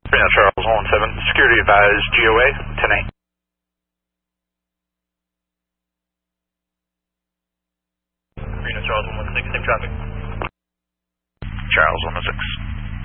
Reno Charles 17, security advised GOA 10-8. Reno Charles 16, same traffic. Charles 16.